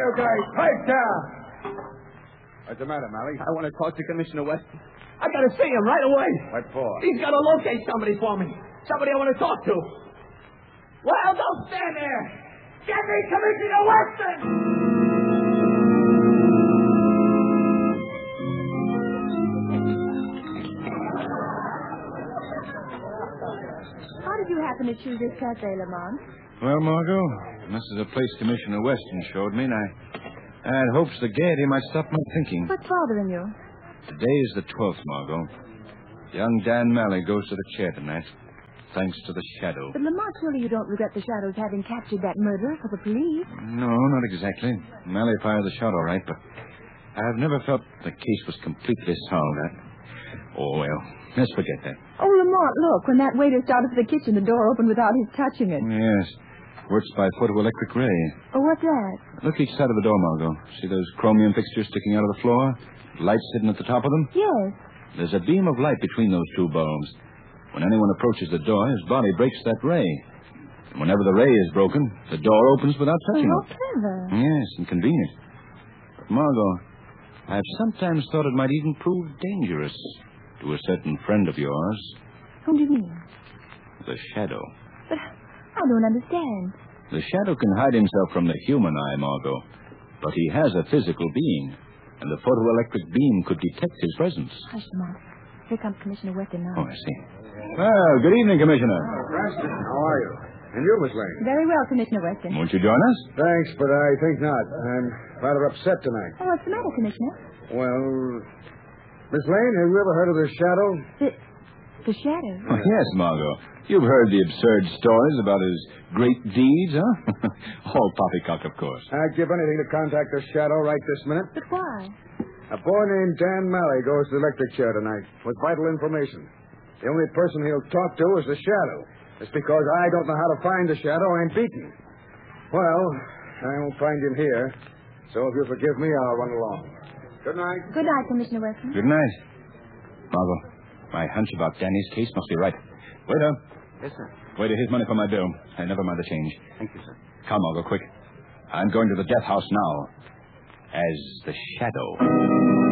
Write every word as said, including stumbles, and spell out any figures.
you guys, pipe down. What's the matter, Mally? I want to talk to Commissioner Weston. I got to see him right away. What for? He's got to locate somebody for me. Somebody I want to talk to. Well, don't stand there. Get me Commissioner Weston! How did you happen to choose this cafe, Lamont? Well, Margot, this is a place Commissioner Weston showed me, and I, I had hopes the gaiety might stop my thinking. What's bothering you? Today is the twelfth, Margot. Young Dan Malley goes to the chair tonight, thanks to the Shadow. But, Lamont, surely you don't regret the Shadows having captured that murderer for the police? No, not exactly. Malley fired the shot all right, but I have never felt the case was completely solved. I... Oh, well, let's forget that. Oh, Lamont, look. When that waiter started for the kitchen, the door opened without his touching it. Yes. Works by photoelectric ray. Oh, what's that? Look each side of the door, Margot. See those chromium fixtures sticking out of the floor? Lights hidden at the top of them? Yes. There's a beam of light between those two bulbs. When anyone approaches the door, his body breaks that ray. And whenever the ray is broken, the door opens without touching Oh, it. how clever. Yes, and convenient. But, Margot, I've sometimes thought it might even prove dangerous to a certain friend of yours. Whom do you mean? The Shadow. But I don't understand. The Shadow can hide himself from the human eye, Margot. But he has a physical being, and the photoelectric beam could detect his presence. Hush, Lamont. Here comes Commissioner Weston now. Oh, I see. Well, good evening, Commissioner. Cranston, how are you? And you, Miss Lane? Very well, Commissioner Weston. Won't you join us? Thanks, but I think not. I'm rather upset tonight. Oh, what's the matter, Commissioner? Well, Miss Lane, have you ever heard of the Shadow? The, the Shadow? Oh, yes, Margot. You've heard the absurd stories about his great deeds, huh? All poppycock, of course. I'd give anything to contact the Shadow right this minute. But why? A boy named Dan Malley goes to the electric chair tonight with vital information. The only person he'll talk to is the Shadow. It's because I don't know how to find the Shadow, I'm beaten. Well, I won't find him here. So if you'll forgive me, I'll run along. Good night. Good night, Commissioner Weston. Good night. Margot, my hunch about Danny's case must be right. Waiter. Yes, sir. Waiter, here's money for my bill. Hey, never mind the change. Thank you, sir. Come, Margot, quick. I'm going to the death house now. As the Shadow.